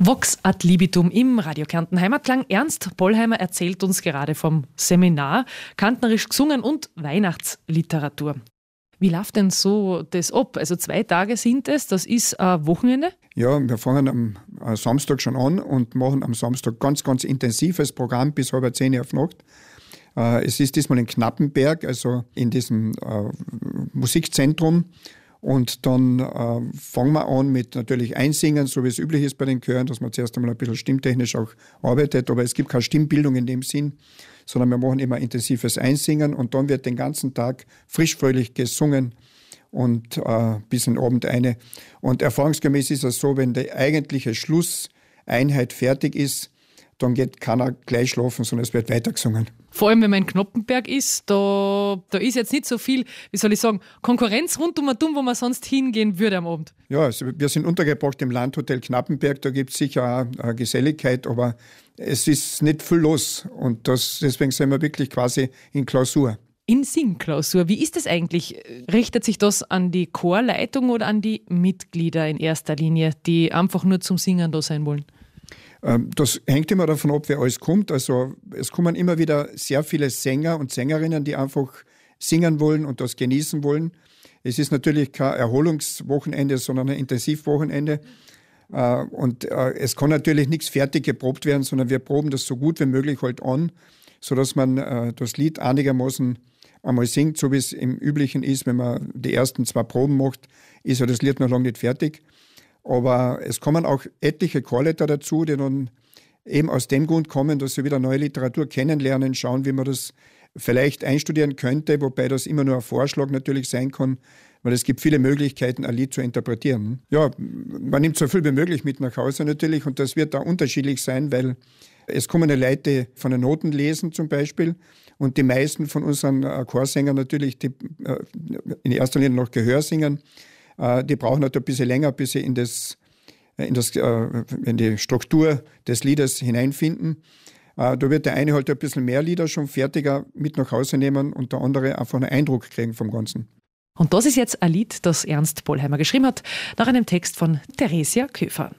Vox ad libitum im Radio Kärnten Heimatklang. Ernst Pollheimer erzählt uns gerade vom Seminar Kärntnerisch gesungen und Weihnachtsliteratur. Wie läuft denn so das ab? Also 2 Tage sind es, das ist ein Wochenende? Ja, wir fangen am Samstag schon an und machen am Samstag ganz intensives Programm bis 9:30 auf Nacht. Es ist diesmal in Knappenberg, also in diesem Musikzentrum. Und dann fangen wir an mit natürlich Einsingen, so wie es üblich ist bei den Chören, dass man zuerst einmal ein bisschen stimmtechnisch auch arbeitet. Aber es gibt keine Stimmbildung in dem Sinn, sondern wir machen immer intensives Einsingen und dann wird den ganzen Tag frisch fröhlich gesungen und bis in den Abend eine. Und erfahrungsgemäß ist es so, wenn die eigentliche Schlusseinheit fertig ist, dann geht keiner gleich schlafen, sondern es wird weiter gesungen. Vor allem, wenn man in Knoppenberg ist, da ist jetzt nicht so viel, wie soll ich sagen, Konkurrenz rund um wo man sonst hingehen würde am Abend. Ja, also wir sind untergebracht im Landhotel Knappenberg, da gibt es sicher auch eine Geselligkeit, aber es ist nicht viel los und deswegen sind wir wirklich quasi in Klausur. In Singklausur, wie ist das eigentlich? Richtet sich das an die Chorleitung oder an die Mitglieder in erster Linie, die einfach nur zum Singen da sein wollen? Das hängt immer davon ab, wer alles kommt. Also es kommen immer wieder sehr viele Sänger und Sängerinnen, die einfach singen wollen und das genießen wollen. Es ist natürlich kein Erholungswochenende, sondern ein Intensivwochenende. Und es kann natürlich nichts fertig geprobt werden, sondern wir proben das so gut wie möglich halt an, sodass man das Lied einigermaßen einmal singt, so wie es im Üblichen ist. Wenn man die ersten 2 Proben macht, ist ja das Lied noch lange nicht fertig. Aber es kommen auch etliche Chorleiter dazu, die dann eben aus dem Grund kommen, dass sie wieder neue Literatur kennenlernen, schauen, wie man das vielleicht einstudieren könnte, wobei das immer nur ein Vorschlag natürlich sein kann, weil es gibt viele Möglichkeiten, ein Lied zu interpretieren. Ja, man nimmt so viel wie möglich mit nach Hause natürlich und das wird da unterschiedlich sein, weil es kommen ja Leute, die von den Noten lesen zum Beispiel und die meisten von unseren Chorsängern natürlich, die in erster Linie noch Gehör singen, die brauchen halt ein bisschen länger, bis sie in die Struktur des Liedes hineinfinden. Da wird der eine halt ein bisschen mehr Lieder schon fertiger mit nach Hause nehmen und der andere einfach einen Eindruck kriegen vom Ganzen. Und das ist jetzt ein Lied, das Ernst Pollheimer geschrieben hat, nach einem Text von Theresia Köfer.